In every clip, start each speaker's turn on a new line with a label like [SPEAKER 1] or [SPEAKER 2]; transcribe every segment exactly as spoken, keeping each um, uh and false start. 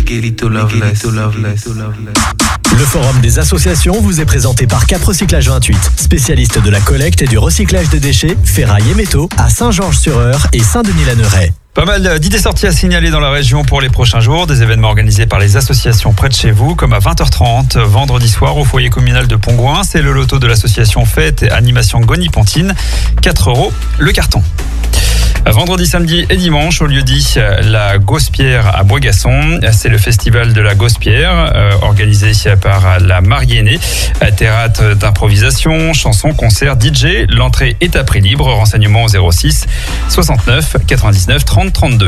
[SPEAKER 1] Miguelito Loveless. Loveless.
[SPEAKER 2] Le forum des associations vous est présenté par Cap Recyclage vingt-huit, spécialiste de la collecte et du recyclage de déchets, ferraille et métaux à Saint-Georges-sur-Eure et Saint-Denis-la-Neuraie.
[SPEAKER 3] Pas mal d'idées sorties à signaler dans la région pour les prochains jours. Des événements organisés par les associations près de chez vous, comme à vingt heures trente, vendredi soir, au foyer communal de Pongouin. C'est le loto de l'association Fête et Animation Goni-Pontine. quatre euros le carton. Vendredi, samedi et dimanche, au lieu-dit la Gospierre à Boisgasson. C'est le festival de la Gospierre, euh, organisé par la Mariennée. Théâtre d'improvisation, chansons, concerts, D J. L'entrée est à prix libre. Renseignements au zéro six soixante-neuf quatre-vingt-dix-neuf trente trente-deux.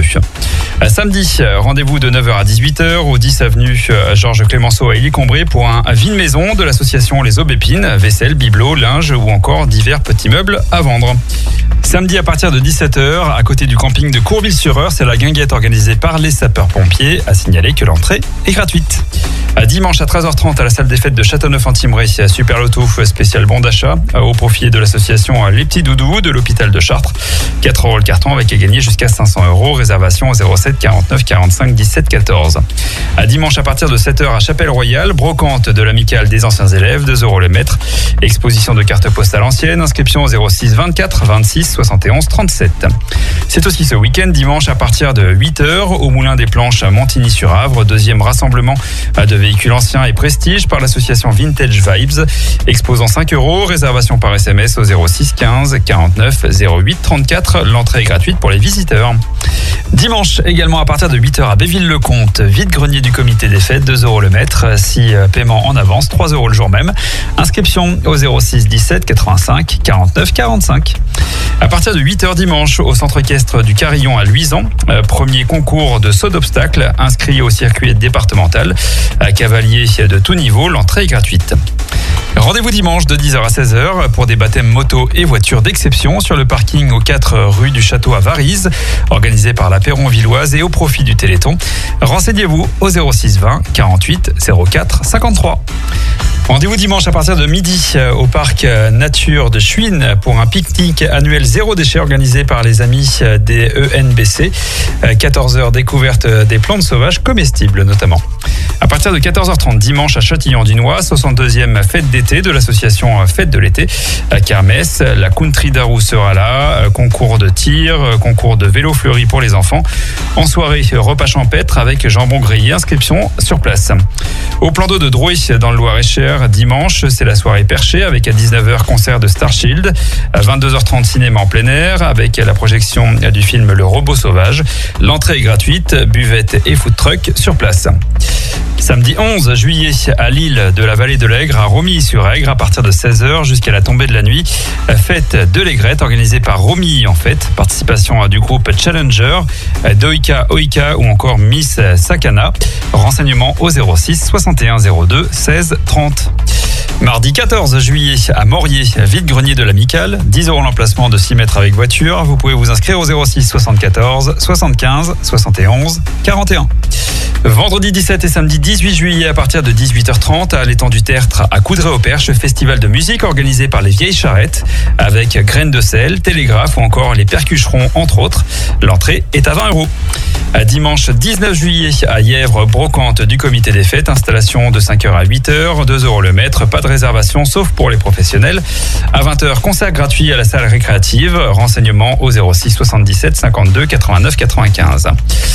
[SPEAKER 3] Samedi, rendez-vous de neuf heures à dix-huit heures au dix avenue Georges Clémenceau à Élie-Combré pour un vide-maison de l'association Les Aubépines. Vaisselle, bibelots, linge ou encore divers petits meubles à vendre. Samedi à partir de dix-sept heures, à côté du camping de Courville-sur-Eure, c'est la guinguette organisée par les sapeurs-pompiers. À signaler que l'entrée est gratuite. Dimanche à treize heures trente à la salle des fêtes de Châteauneuf-en-Thymerais, Super Loto spécial bon d'achat au profit de l'association Les Petits Doudous de l'hôpital de Chartres. quatre euros le carton avec à gagner jusqu'à cinq cents euros. Réservation au zéro sept quarante-neuf quarante-cinq dix-sept quatorze. À dimanche à partir de sept heures à Chapelle-Royale, brocante de l'amicale des anciens élèves, deux euros le mètre. Exposition de cartes postales anciennes, inscription au zéro six vingt-quatre vingt-six soixante et onze trente-sept. C'est aussi ce week-end, dimanche à partir de huit heures au Moulin des Planches à Montigny-sur-Avre, deuxième rassemblement de véhicules anciens et prestige par l'association Vintage Vibes, exposant cinq euros, réservation par S M S au zéro six quinze quarante-neuf zéro huit trente-quatre. L'entrée est gratuite pour les visiteurs. Dimanche, également à partir de huit heures à Béville-le-Comte, vide-grenier du comité des fêtes, deux euros le mètre, si paiement en avance, trois euros le jour même. Inscription au zéro six dix-sept quatre-vingt-cinq quarante-neuf quarante-cinq. À partir de huit heures dimanche, au centre équestre du Carillon à Luisan, euh, premier concours de saut d'obstacles, inscrit au circuit départemental. À cavalier de tout niveau, l'entrée est gratuite. Rendez-vous dimanche de dix heures à seize heures pour des baptêmes moto et voitures d'exception sur le parking aux quatre rue du Château à Varize, organisé par la Perron-Villoise et au profit du Téléthon. Renseignez-vous au zéro six vingt quarante-huit zéro quatre cinquante-trois. Rendez-vous dimanche à partir de midi au parc Nature de Chuines pour un pique-nique annuel zéro déchet organisé par les amis des E N B C. quatorze heures découverte des plantes sauvages comestibles notamment. À partir de quatorze heures trente dimanche à Châtillon-du-Nois, soixante-deuxième fête d'été de l'association Fête de l'été. Kermesse, la Country Darou sera là, concours de tir, concours de vélo fleuri pour les enfants. En soirée, repas champêtre avec jambon grillé, inscription sur place. Au plan d'eau de Drouy dans le Loir-et-Cher, dimanche, c'est la soirée perchée avec à dix-neuf heures concert de Starshield, à vingt-deux heures trente cinéma en plein air avec la projection du film Le Robot Sauvage. L'entrée est gratuite, buvette et food truck sur place. Samedi onze juillet à l'île de la Vallée de l'Aigre à Romilly-sur-Aigre à partir de seize heures jusqu'à la tombée de la nuit. Fête de l'aigrette organisée par Romilly en fait. Participation du groupe Challenger, d'Oika Oika ou encore Miss Sakana. Renseignements au zéro six soixante et un zéro deux seize trente. Mardi quatorze juillet à Morier, vide-grenier de l'Amicale, dix euros l'emplacement de six mètres avec voiture. Vous pouvez vous inscrire au zéro six soixante-quatorze soixante-quinze soixante et onze quarante et un. Vendredi dix-sept et samedi dix-huit juillet à partir de dix-huit heures trente à l'étang du Tertre à Coudray-au-Perche, festival de musique organisé par les Vieilles Charrettes avec Graines de sel, Télégraphe ou encore les Percucherons entre autres. L'entrée est à vingt euros. À dimanche dix-neuf juillet à Yèvre, brocante du comité des fêtes, installation de cinq heures à huit heures, deux euros le mètre, pas de réservation sauf pour les professionnels. À vingt heures, concert gratuit à la salle récréative, renseignements au zéro six soixante-dix-sept cinquante-deux quatre-vingt-neuf quatre-vingt-quinze.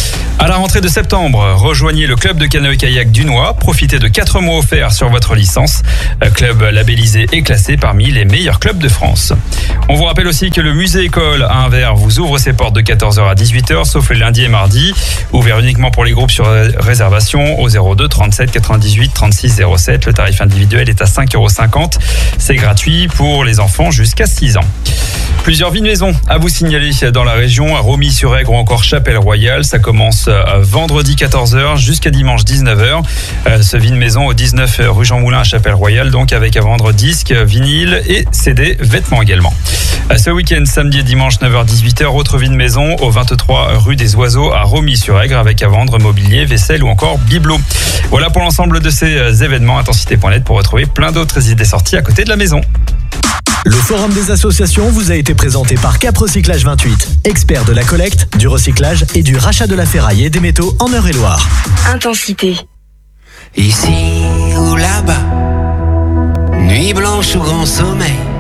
[SPEAKER 3] À la rentrée de septembre, rejoignez le club de canoë-kayak Dunois, profitez de quatre mois offerts sur votre licence. Club labellisé et classé parmi les meilleurs clubs de France. On vous rappelle aussi que le musée école à Anvers vous ouvre ses portes de quatorze heures à dix-huit heures, sauf le lundi et mardi, ouvert uniquement pour les groupes sur réservation au zéro deux trente-sept quatre-vingt-dix-huit trente-six zéro sept. Le tarif individuel est à cinq euros cinquante. C'est gratuit pour les enfants jusqu'à six ans. Plusieurs vide-maisons à vous signaler dans la région, à Romilly-sur-Aigre ou encore Chapelle-Royale. Ça commence vendredi quatorze heures jusqu'à dimanche dix-neuf heures. Ce vide-maison au dix-neuf rue Jean Moulin à Chapelle-Royale, donc avec à vendre disques, vinyles et C D, vêtements également. Ce week-end, samedi et dimanche neuf heures dix-huit heures, autre vide-maison au vingt-trois rue des Oiseaux à Romilly-sur-Aigre avec à vendre mobilier, vaisselle ou encore bibelots. Voilà pour l'ensemble de ces événements. Intensité point net pour retrouver plein d'autres idées sorties à côté de la maison.
[SPEAKER 2] Le Forum des associations vous a été présenté par Cap Recyclage vingt-huit, expert de la collecte, du recyclage et du rachat de la ferraille et des métaux en Eure-et-Loire.
[SPEAKER 4] Intensité.
[SPEAKER 5] Ici ou là-bas, nuit blanche ou grand sommeil,